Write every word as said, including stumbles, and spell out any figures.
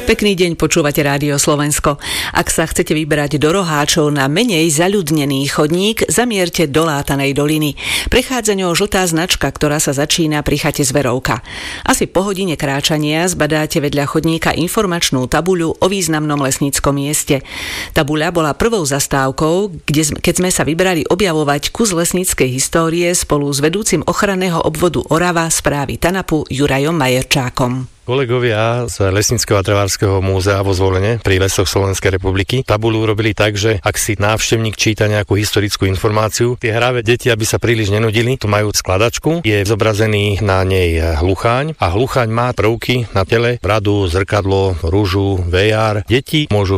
Pekný deň, počúvate Rádio Slovensko. Ak sa chcete vybrať do Roháčov na menej zaľudnený chodník, zamierte do Látanej doliny. Prechádza ňou žltá značka, ktorá sa začína pri chate Zverovka. Asi po hodine kráčania zbadáte vedľa chodníka informačnú tabuľu o významnom lesníckom mieste. Tabuľa bola prvou zastávkou, kde, keď sme sa vybrali objavovať kus lesníckej histórie spolu s vedúcim ochranného obvodu Orava správy TANAPu Jurajom Majerčákom. Kolegovia z Lesníckeho a Drevárskeho múzea vo Zvolene pri lesoch Slovenskej republiky tabuľu urobili tak, že ak si návštevník číta nejakú historickú informáciu, tie hravé deti, aby sa príliš nenudili, tu majú skladačku, je zobrazený na nej hlucháň a hlucháň má prvky na tele, bradu, zrkadlo, ružu, vé er. Deti môžu